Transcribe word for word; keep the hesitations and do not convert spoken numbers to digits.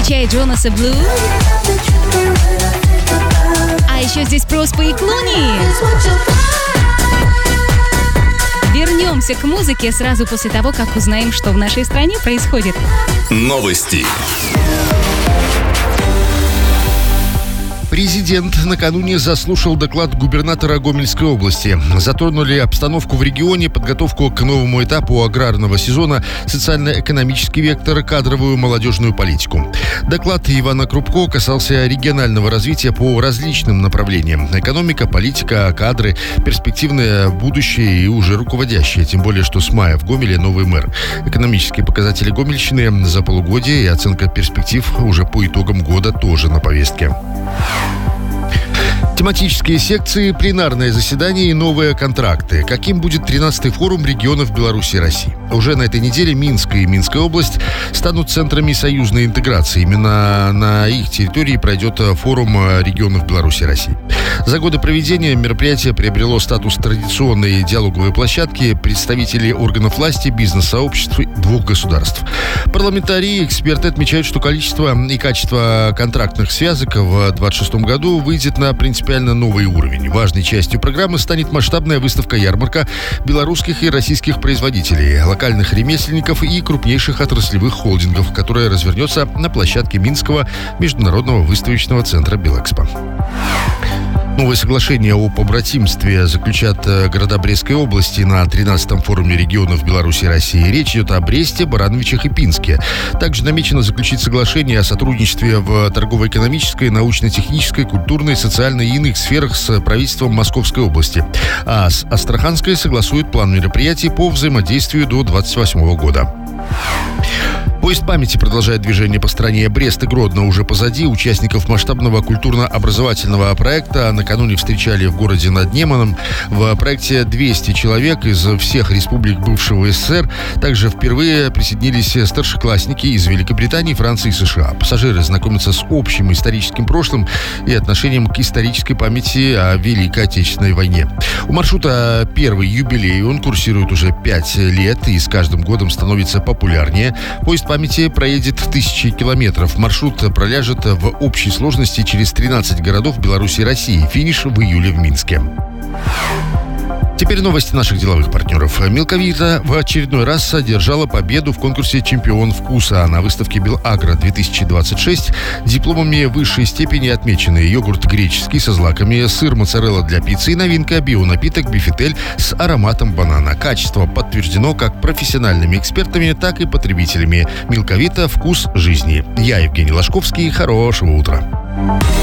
встречает Джонаса Блу. А еще здесь Проспа и Клуни. Вернемся к музыке сразу после того, как узнаем, что в нашей стране происходит. Новости. Президент накануне заслушал доклад губернатора Гомельской области. Затронули обстановку в регионе, подготовку к новому этапу аграрного сезона, социально-экономический вектор, кадровую молодежную политику. Доклад Ивана Крупко касался регионального развития по различным направлениям. Экономика, политика, кадры, перспективное будущее и уже руководящее. Тем более, что с мая в Гомеле новый мэр. Экономические показатели Гомельщины за полугодие и оценка перспектив уже по итогам года тоже на повестке. Тематические секции, пленарное заседание и новые контракты. Каким будет тринадцатый форум регионов Беларуси и России? Уже на этой неделе Минск и Минская область станут центрами союзной интеграции. Именно на их территории пройдет форум регионов Беларуси и России. За годы проведения мероприятие приобрело статус традиционной диалоговой площадки представителей органов власти, бизнес-сообществ двух государств. Парламентарии и эксперты отмечают, что количество и качество контрактных связок в двадцать шестом году выйдет на принципиально новый уровень. Важной частью программы станет масштабная выставка-ярмарка белорусских и российских производителей, локальных ремесленников и крупнейших отраслевых холдингов, которая развернется на площадке Минского международного выставочного центра «Белэкспо». Новое соглашение о побратимстве заключат города Брестской области на тринадцатом форуме регионов Беларуси и России. Речь идет о Бресте, Барановичах и Пинске. Также намечено заключить соглашение о сотрудничестве в торгово-экономической, научно-технической, культурной, социальной и иных сферах с правительством Московской области. А с Астраханской согласуют план мероприятий по взаимодействию до двадцать восьмого года. Поезд памяти продолжает движение по стране. Брест и Гродно уже позади. Участников масштабного культурно-образовательного проекта накануне встречали в городе над Неманом. В проекте двести человек из всех республик бывшего СССР. Также впервые присоединились старшеклассники из Великобритании, Франции и США. Пассажиры знакомятся с общим историческим прошлым и отношением к исторической памяти о Великой Отечественной войне. У маршрута первый юбилей. Он курсирует уже пять лет и с каждым годом становится популярнее. Поезд памяти проедет тысячи километров. Маршрут проляжет в общей сложности через тринадцать городов Беларуси и России. Финиш в июле в Минске. Теперь новости наших деловых партнеров. Милковита в очередной раз одержала победу в конкурсе «Чемпион вкуса». На выставке «Белагро две тысячи двадцать шесть» дипломами высшей степени отмечены йогурт греческий со злаками, сыр моцарелла для пиццы и новинка био-напиток «Бифитель» с ароматом банана. Качество подтверждено как профессиональными экспертами, так и потребителями. Милковита – вкус жизни. Я Евгений Ложковский. Хорошего утра.